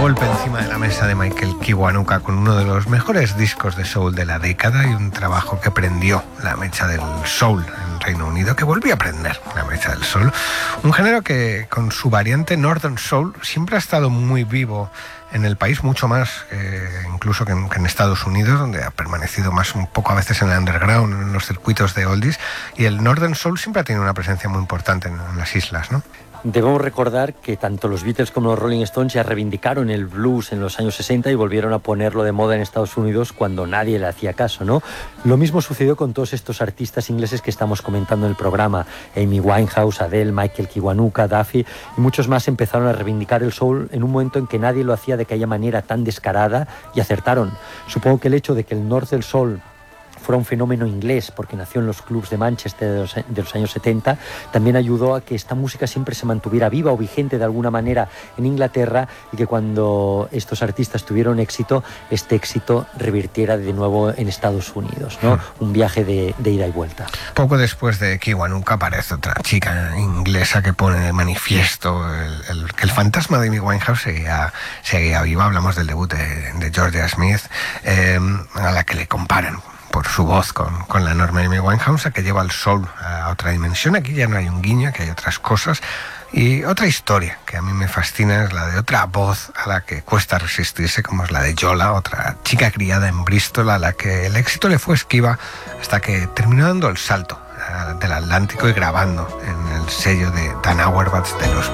golpe encima de la mesa de Michael Kiwanuka con uno de los mejores discos de soul de la década y un trabajo que prendió la mecha del soul en Reino Unido, que volvió a prender la mecha del soul. Un género que, con su variante Northern Soul, siempre ha estado muy vivo en el país, mucho más incluso que en Estados Unidos, donde ha permanecido más un poco a veces en el underground, en los circuitos de oldies, y el Northern Soul siempre ha tenido una presencia muy importante en las islas, ¿no? Debemos recordar que tanto los Beatles como los Rolling Stones ya reivindicaron el blues en los años 60 y volvieron a ponerlo de moda en Estados Unidos cuando nadie le hacía caso, ¿no? Lo mismo sucedió con todos estos artistas ingleses que estamos comentando en el programa. Amy Winehouse, Adele, Michael Kiwanuka, Duffy y muchos más empezaron a reivindicar el soul en un momento en que nadie lo hacía de aquella manera tan descarada y acertaron. Supongo que el hecho de que el north del soul fuera un fenómeno inglés, porque nació en los clubs de Manchester de los años 70, también ayudó a que esta música siempre se mantuviera viva o vigente de alguna manera en Inglaterra, y que cuando estos artistas tuvieron éxito, este éxito revirtiera de nuevo en Estados Unidos, ¿no? Un viaje de ida y vuelta. Poco después de Kiwanuka aparece otra chica inglesa que pone de manifiesto que el fantasma de Amy Winehouse seguía viva. Hablamos del debut de Georgia Smith, a la que le comparan por su voz con la enorme Amy Winehouse, que lleva el soul a otra dimensión. Aquí ya no hay un guiño, que hay otras cosas. Y otra historia que a mí me fascina es la de otra voz a la que cuesta resistirse, como es la de Yola, otra chica criada en Bristol, a la que el éxito le fue esquiva hasta que terminó dando el salto del Atlántico y grabando en el sello de Dan Auerbach de los